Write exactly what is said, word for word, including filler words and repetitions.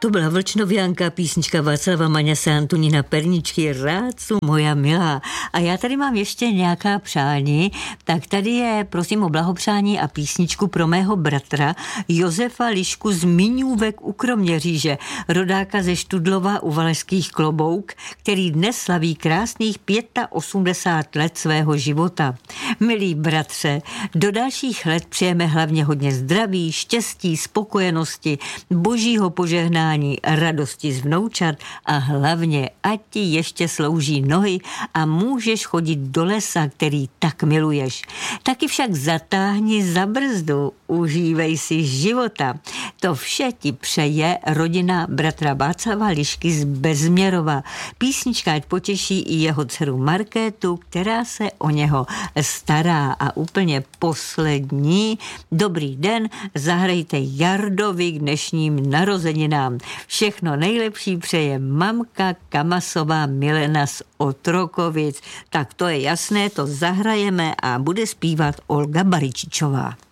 To byla Vlčnovianka, písnička Václava Maňase, Antonína Perničky, Rácu moja milá. A já tady mám ještě nějaká přání, tak tady je, prosím o blahopřání a písničku pro mého bratra Josefa Lišku z Miňůvek u Kroměříže, rodáka ze Študlova u Valašských Klobouk, který dnes slaví krásných osmdesát pět let svého života. Milý bratře, do dalších let přejeme hlavně hodně zdraví, štěstí, spokojenosti, božího požehnání, radosti z vnoučat a hlavně, ať ti ještě slouží nohy a můžeš chodit do lesa, který tak miluješ. Taky však zatáhni za brzdu, užívej si života. To vše ti přeje rodina bratra Václava Lišky z Bezměrova. Písnička ať potěší i jeho dceru Markétu, která se o něho stará. A úplně poslední, dobrý den, zahrajte Jardovi k dnešním narozeninám. Všechno nejlepší přeje mamka Kamasová Milena z Otrokovic. Tak to je jasné, to zahrajeme a bude zpívat Olga Baričičová.